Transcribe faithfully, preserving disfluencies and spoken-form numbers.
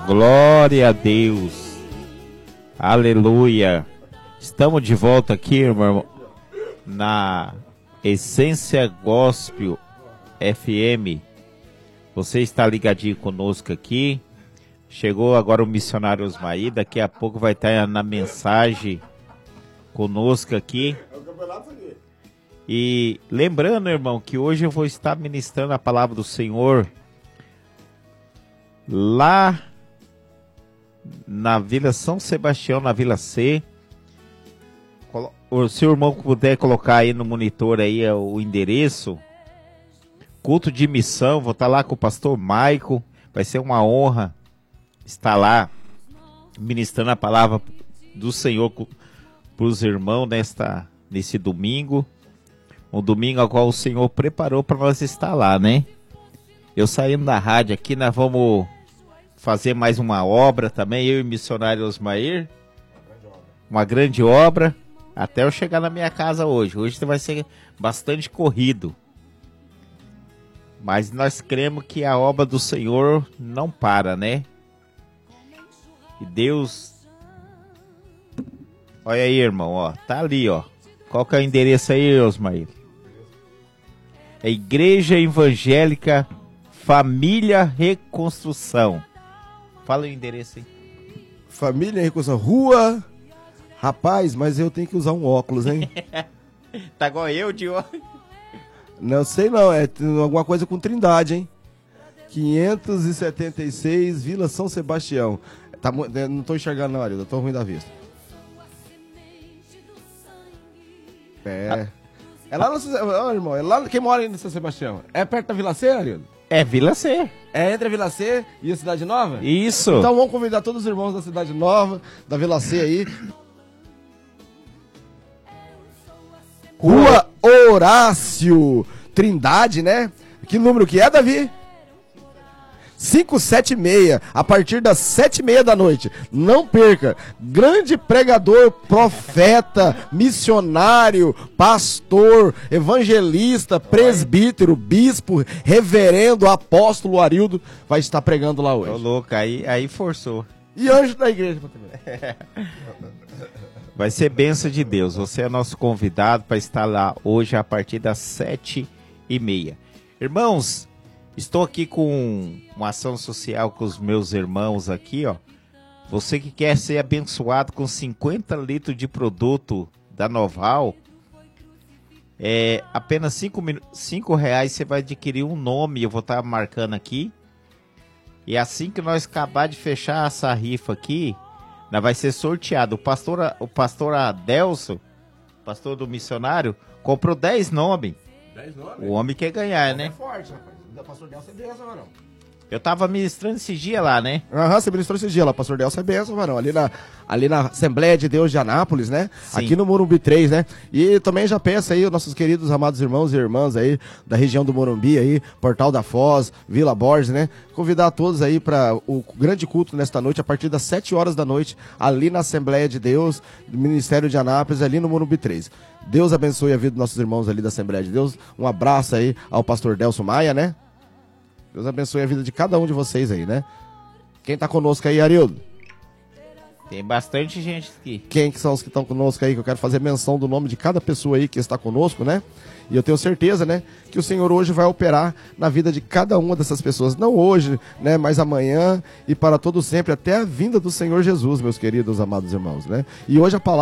Glória a Deus. Aleluia. Estamos de volta aqui, irmão, na Essência Gospel F M. Você está ligadinho conosco aqui. Chegou agora o missionário Osmair. Daqui a pouco vai estar na mensagem conosco aqui. E lembrando, irmão, que hoje eu vou estar ministrando a palavra do Senhor lá na Vila São Sebastião, na Vila C. Se o irmão puder colocar aí no monitor aí o endereço, culto de missão, vou estar lá com o pastor Maico, vai ser uma honra estar lá ministrando a palavra do Senhor para os irmãos nesta, nesse domingo, um domingo ao qual o Senhor preparou para nós estar lá, né? Eu saindo da rádio aqui, nós vamos fazer mais uma obra também, eu e o missionário Osmair, uma grande obra, até eu chegar na minha casa hoje. Hoje vai ser bastante corrido, mas nós cremos que a obra do Senhor não para, né? E Deus, olha aí, irmão, ó, tá ali, ó. Qual que é o endereço aí, Osmair? É Igreja Evangélica Família Reconstrução. Fala o endereço aí. Família Reconstrução, rua... Rapaz, mas eu tenho que usar um óculos, hein? Tá igual eu de óculos. Não sei não, é alguma coisa com Trindade, hein? quinhentos e setenta e seis, Vila São Sebastião. Tá, não tô enxergando não, Ariel, tô ruim da vista. É... É lá no... Oh, irmão, é lá... Quem mora aí no São Sebastião? É perto da Vila C, Ariel? É Vila C. É entre a Vila C e a Cidade Nova? Isso. Então vamos convidar todos os irmãos da Cidade Nova, da Vila C aí. Rua Horácio Trindade, né? Que número que é, Davi? quinhentos e setenta e seis, a partir das sete e meia da noite. Não perca. Grande pregador, profeta, missionário, pastor, evangelista, presbítero, bispo, reverendo, apóstolo Arildo vai estar pregando lá hoje. Ô, louco, aí, aí forçou. E anjo da igreja também. Vai ser bênção de Deus. Você é nosso convidado para estar lá hoje a partir das sete e meia. Irmãos, estou aqui com uma ação social com os meus irmãos aqui, ó. Você que quer ser abençoado com cinquenta litros de produto da Noval, é apenas cinco reais você vai adquirir um nome. Eu vou estar marcando aqui. E assim que nós acabar de fechar essa rifa aqui, vai ser sorteado. O pastor, o pastor Adelso, pastor do missionário, comprou dez nomes. dez nomes? O homem quer ganhar, né? É forte, rapaz. O pastor Delso é benção, varão. Eu tava ministrando esse dia lá, né? Aham, você ministrou esse dia lá, pastor Delso é benção, varão. Ali na, ali na Assembleia de Deus de Anápolis, né? Sim. Aqui no Morumbi três, né? E também já peço aí os nossos queridos amados irmãos e irmãs aí da região do Morumbi aí, Portal da Foz, Vila Borges, né? Convidar todos aí para o grande culto nesta noite, a partir das sete horas da noite, ali na Assembleia de Deus, do Ministério de Anápolis, ali no Morumbi três. Deus abençoe a vida dos nossos irmãos ali da Assembleia de Deus. Um abraço aí ao pastor Delso Maia, né? Deus abençoe a vida de cada um de vocês aí, né? Quem tá conosco aí, Arildo? Tem bastante gente aqui. Quem que são os que estão conosco aí? Que eu quero fazer menção do nome de cada pessoa aí que está conosco, né? E eu tenho certeza, né, que o Senhor hoje vai operar na vida de cada uma dessas pessoas. Não hoje, né, mas amanhã e para todo sempre, até a vinda do Senhor Jesus, meus queridos amados irmãos, né? E hoje a palavra